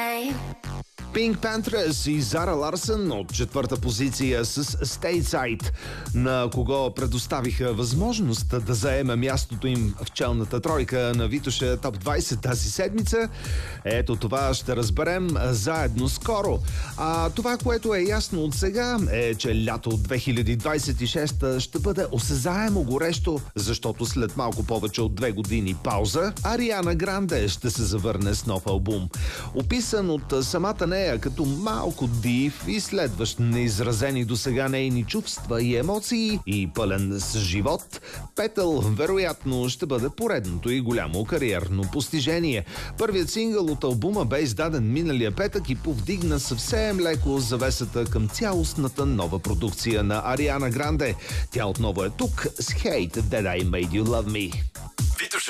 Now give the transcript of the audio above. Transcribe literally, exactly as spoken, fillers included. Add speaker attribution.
Speaker 1: same.
Speaker 2: Pink Panthers и Зара Ларсън от четвърта позиция с Stateside, на кого предоставиха възможност да заеме мястото им в челната тройка на Витоша Топ двайсет тази седмица. Ето това ще разберем заедно скоро. А това, което е ясно от сега, е, че лято две хиляди двайсет и шеста ще бъде осезаемо горещо, защото след малко повече от две години пауза, Ариана Гранде ще се завърне с нов албум. Описан от самата нея като малко див и следващ неизразени досега нейни чувства и емоции и пълен с живот, Петъл вероятно ще бъде поредното и голямо кариерно постижение. Първият сингъл от албума бе издаден миналия петък и повдигна съвсем леко завесата към цялостната нова продукция на Ариана Гранде. Тя отново е тук с Hate That I Made You Love Me.